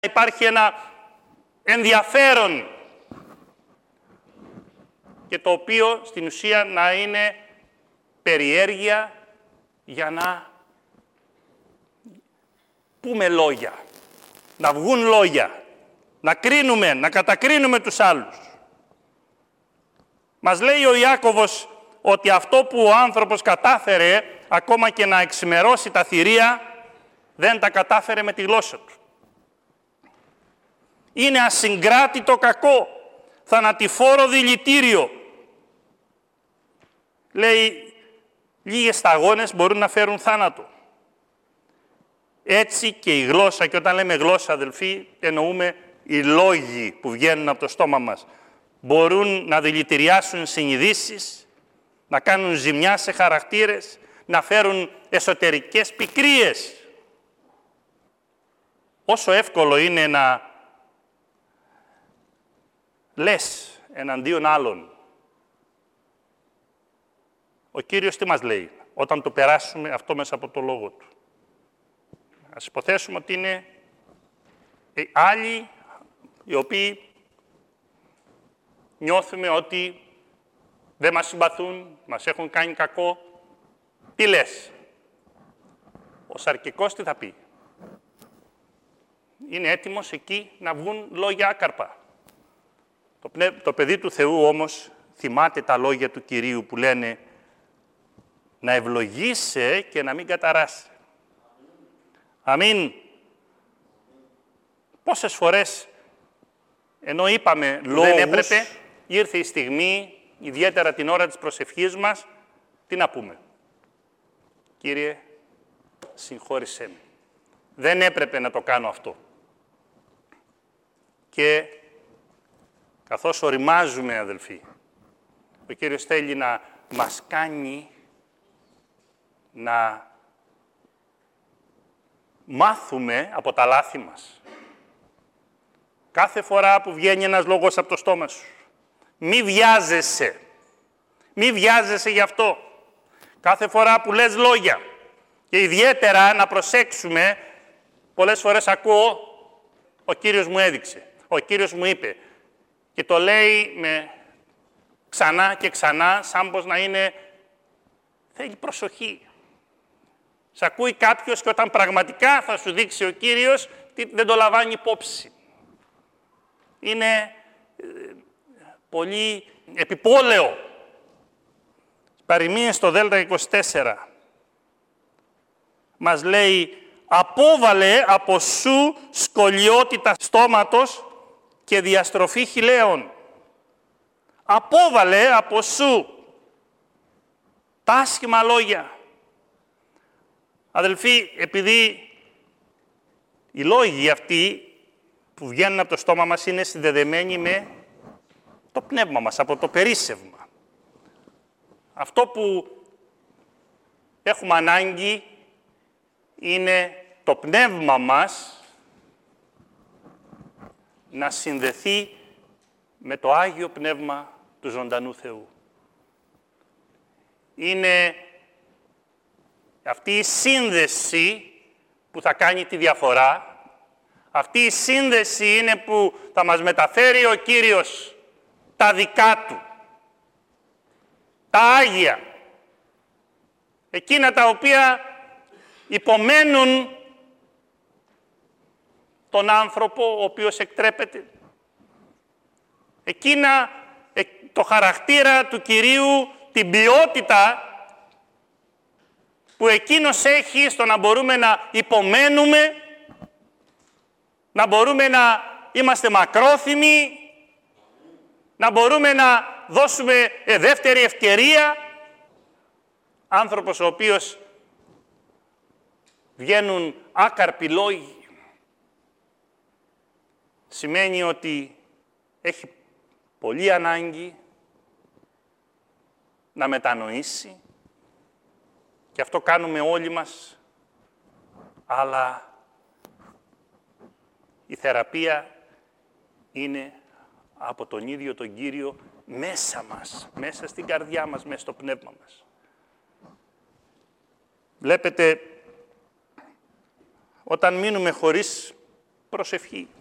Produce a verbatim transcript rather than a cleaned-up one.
Υπάρχει ένα ενδιαφέρον και το οποίο στην ουσία να είναι περιέργεια για να πούμε λόγια, να βγουν λόγια, να κρίνουμε, να κατακρίνουμε τους άλλους. Μας λέει ο Ιάκωβος ότι αυτό που ο άνθρωπος κατάφερε ακόμα και να εξημερώσει τα θηρία δεν τα κατάφερε με τη γλώσσα του. Είναι ασυγκράτητο κακό, θανατηφόρο δηλητήριο. Λέει, λίγες σταγόνες μπορούν να φέρουν θάνατο. Έτσι και η γλώσσα, και όταν λέμε γλώσσα, αδελφοί, εννοούμε οι λόγοι που βγαίνουν από το στόμα μας. Μπορούν να δηλητηριάσουν συνειδήσεις, να κάνουν ζημιά σε χαρακτήρες, να φέρουν εσωτερικές πικρίες. Όσο εύκολο είναι να λες εναντίον άλλων. Ο Κύριος τι μας λέει όταν το περάσουμε αυτό μέσα από το Λόγο Του. Ας υποθέσουμε ότι είναι άλλοι οι οποίοι νιώθουμε ότι δεν μας συμπαθούν, μας έχουν κάνει κακό. Τι λες? Ο σαρκικός τι θα πει? Είναι έτοιμος εκεί να βγουν λόγια άκαρπα. Το, πνε... το παιδί του Θεού όμως θυμάται τα λόγια του Κυρίου που λένε να ευλογήσει και να μην καταράσει. Αμήν. Πόσες φορές, ενώ είπαμε λόγους, δεν έπρεπε, ήρθε η στιγμή, ιδιαίτερα την ώρα της προσευχής μας, τι να πούμε? Κύριε, συγχώρησέ με. Δεν έπρεπε να το κάνω αυτό. Και καθώς οριμάζουμε, αδελφοί, ο Κύριος θέλει να μας κάνει να μάθουμε από τα λάθη μας. Κάθε φορά που βγαίνει ένας λόγος από το στόμα σου, μη βιάζεσαι. Μη βιάζεσαι γι' αυτό. Κάθε φορά που λες λόγια, και ιδιαίτερα να προσέξουμε, πολλές φορές ακούω, ο Κύριος μου έδειξε, ο Κύριος μου είπε, και το λέει με ξανά και ξανά, σαν πως να είναι, θέλει προσοχή. Σ' ακούει κάποιος και όταν πραγματικά θα σου δείξει ο Κύριος, δεν το λαμβάνει υπόψη. Είναι ε, πολύ επιπόλαιο. Παροιμίες στο Δέλτα είκοσι τέσσερα. Μας λέει, απόβαλε από σου σκολιότητα στόματος και διαστροφή χιλέων. Απόβαλε από σου τα άσχημα λόγια. Αδελφοί, επειδή οι λόγοι αυτοί που βγαίνουν από το στόμα μας είναι συνδεδεμένοι με το πνεύμα μας, από το περίσσευμα. Αυτό που έχουμε ανάγκη είναι το πνεύμα μας να συνδεθεί με το Άγιο Πνεύμα του ζωντανού Θεού. Είναι αυτή η σύνδεση που θα κάνει τη διαφορά. Αυτή η σύνδεση είναι που θα μας μεταφέρει ο Κύριος τα δικά Του. Τα Άγια. Εκείνα τα οποία υπομένουν τον άνθρωπο ο οποίος εκτρέπεται. Εκείνα, το χαρακτήρα του Κυρίου, την ποιότητα που Εκείνος έχει στο να μπορούμε να υπομένουμε, να μπορούμε να είμαστε μακρόθυμοι, να μπορούμε να δώσουμε δεύτερη ευκαιρία. Άνθρωπος ο οποίος βγαίνουν άκαρποι λόγοι, σημαίνει ότι έχει πολύ ανάγκη να μετανοήσει, και αυτό κάνουμε όλοι μας, αλλά η θεραπεία είναι από τον ίδιο τον Κύριο μέσα μας, μέσα στην καρδιά μας, μέσα στο πνεύμα μας. Βλέπετε, όταν μείνουμε χωρίς προσευχή.